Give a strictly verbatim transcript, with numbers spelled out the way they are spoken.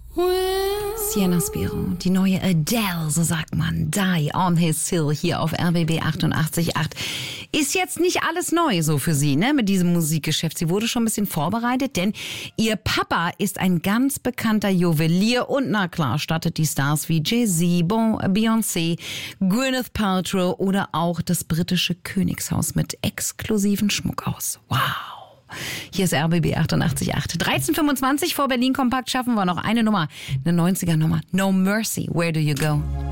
Sienna Spiro, die neue Adele, so sagt man. Die on his hill hier auf R B B achtundachtzig Komma acht. Ist jetzt nicht alles neu so für sie, ne, mit diesem Musikgeschäft. Sie wurde schon ein bisschen vorbereitet, denn ihr Papa ist ein ganz bekannter Juwelier und na klar stattet die Stars wie Jay-Z, bon, Beyoncé, Gwyneth Paltrow oder auch das britische Königshaus mit exklusiven Schmuck aus. Wow. Hier ist R B B achtundachtzig Komma acht. dreizehn Uhr fünfundzwanzig vor Berlin Kompakt schaffen wir noch eine Nummer, eine neunziger Nummer. No Mercy, Where Do You Go?